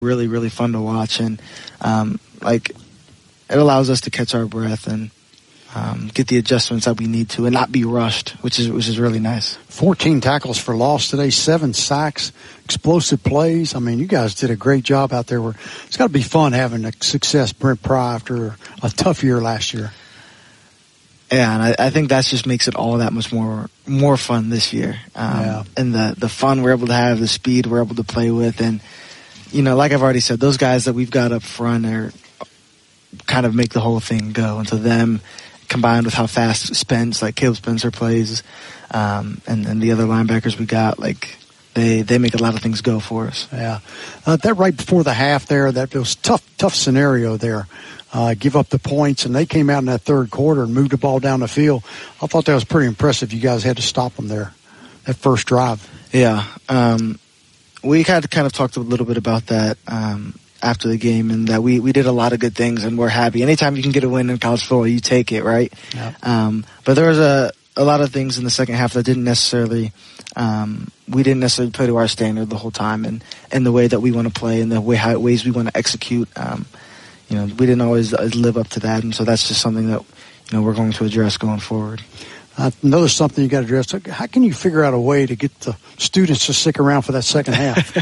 really, really fun to watch. And, it allows us to catch our breath and get the adjustments that we need to and not be rushed, which is really nice. 14 tackles for loss today, 7 sacks, explosive plays. I mean, you guys did a great job out there. It's got to be fun having a success, Brent Pry, after a tough year last year. Yeah, and I think that just makes it all that much more fun this year. And the fun we're able to have, the speed we're able to play with. And, like I've already said, those guys that we've got up front are kind of make the whole thing go. And to them, combined with how fast Spence, like Caleb Spencer plays, and the other linebackers we got, they make a lot of things go for us. Yeah. That right before the half there, that was tough scenario there. Give up the points, and they came out in that third quarter and moved the ball down the field. I thought that was pretty impressive. You guys had to stop them there, that first drive. Yeah. We had kind of talked a little bit about that after the game, and that we did a lot of good things, and we're happy. Anytime you can get a win in college football, you take it, right? Yeah. But there was a lot of things in the second half that didn't necessarily we didn't necessarily play to our standard the whole time, and the way that we want to play and the ways we want to execute. We didn't always live up to that, and so that's just something that we're going to address going forward. Another something you got to address. How can you figure out a way to get the students to stick around for that second half?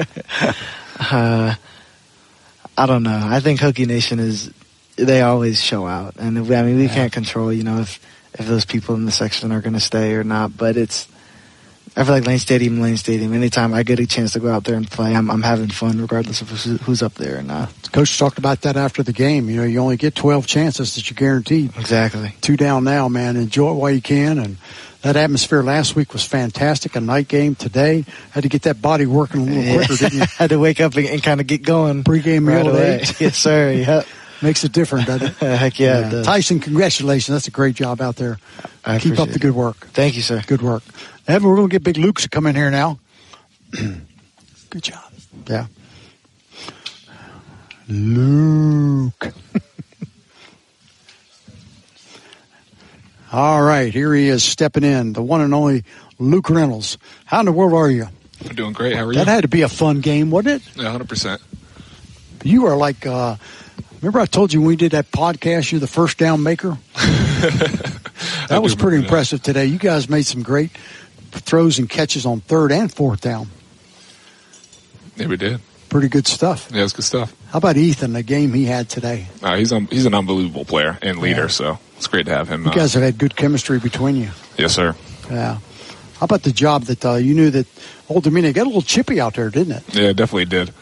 I don't know. I think Hokie Nation they always show out, and we can't control if those people in the section are going to stay or not. But I feel like Lane Stadium. Anytime I get a chance to go out there and play, I'm having fun regardless of who's up there or not. Coach talked about that after the game. You only get 12 chances that you're guaranteed. Exactly. 2 down now, man. Enjoy it while you can. And that atmosphere last week was fantastic. A night game today. Had to get that body working a little quicker, didn't you? Had to wake up and kind of get going. Pre-game meal right away. Yes, sir. Yep. Makes it different, doesn't it? Heck yeah, it does. Tyson, congratulations. That's a great job out there. Keep up the good work. Thank you, sir. Good work. Evan, we're going to get Big Luke to come in here now. Good job. Yeah. Luke. All right, here he is stepping in, the one and only Luke Reynolds. How in the world are you? I'm doing great. How are you? That had to be a fun game, wasn't it? Yeah, 100%. You are like, remember I told you when we did that podcast, you're the first down maker? That was pretty impressive today. You guys made some great throws and catches on 3rd and 4th down. Yeah, we did. Pretty good stuff. Yeah, it's good stuff. How about Ethan, the game he had today? He's an unbelievable player and leader, so it's great to have him. You guys have had good chemistry between you. Yes, sir. Yeah. How about the job that you knew that Old Dominion got a little chippy out there, didn't it? Yeah, it definitely did.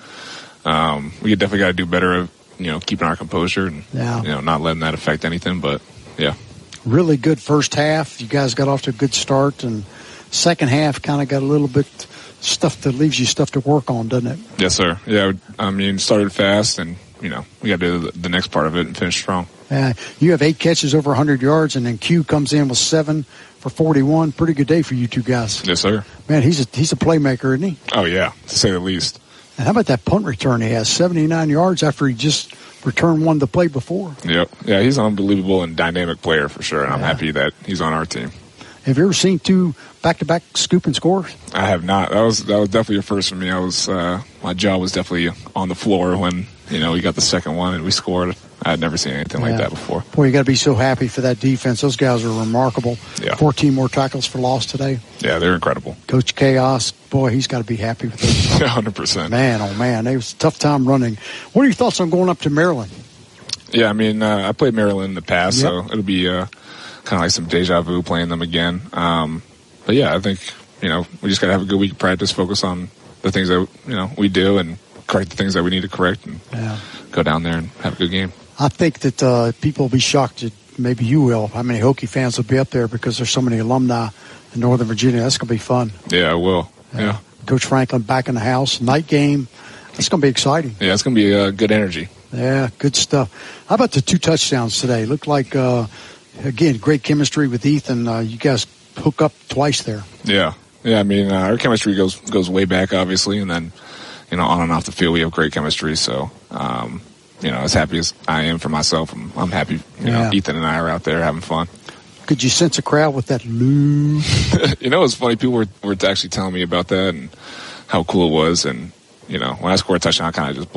We definitely got to do better of, keeping our composure and, not letting that affect anything, but, yeah. Really good first half. You guys got off to a good start, and second half kind of got a little bit stuff that leaves you stuff to work on, doesn't it? Yes, sir. Yeah, started fast, and, we got to do the next part of it and finish strong. You have 8 catches over 100 yards, and then Q comes in with 7 for 41. Pretty good day for you two guys. Yes, sir. Man, he's a playmaker, isn't he? Oh, yeah, to say the least. And how about that punt return he has? 79 yards after he just returned one the play before. Yep. Yeah, he's an unbelievable and dynamic player for sure, and I'm happy that he's on our team. Have you ever seen 2 back-to-back scoop and scores? I have not. That was definitely a first for me. My jaw was definitely on the floor when we got the second one and we scored. I had never seen anything like that before. Boy, you got to be so happy for that defense. Those guys are remarkable. Yeah. 14 more tackles for loss today. Yeah, they're incredible. Coach Chaos, boy, he's got to be happy with those. 100%. Man, oh man, it was a tough time running. What are your thoughts on going up to Maryland? Yeah, I played Maryland in the past, so it'll be kind of like some deja vu playing them again. But yeah, I think we just got to have a good week of practice, focus on the things that we do, and correct the things that we need to correct, and go down there and have a good game. I think that people will be shocked that maybe you will. How many Hokie fans will be up there because there's so many alumni in Northern Virginia. That's going to be fun. Yeah, it will. Yeah. Coach Franklin back in the house. Night game. That's going to be exciting. Yeah, it's going to be good energy. Yeah, good stuff. How about the 2 touchdowns today? Looked like, again, great chemistry with Ethan. You guys hook up twice there. Yeah. Yeah, our chemistry goes way back, obviously, and then, on and off the field we have great chemistry. So, as happy as I am for myself, I'm happy, Ethan and I are out there having fun. Could you sense a crowd with that Lou? It's funny. People were actually telling me about that and how cool it was. And, you know, when I score a touchdown, I kind of just